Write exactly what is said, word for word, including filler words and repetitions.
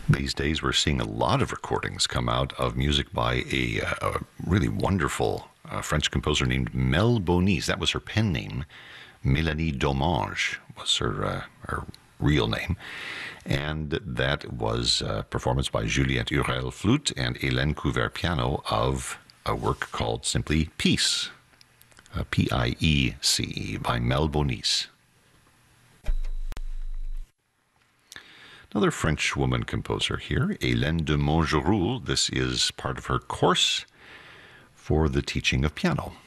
These days, we're seeing a lot of recordings come out of music by a, uh, a really wonderful uh, French composer named Mel Bonis. That was her pen name. Mélanie Domange was her, uh, her real name. And that was a performance by Juliette Hurel flute and Hélène Couvert piano of a work called simply Piece, uh, P I E C E, by Mel Bonis. Another French woman composer here, Hélène de Montgeroul. This is part of her course for the teaching of piano.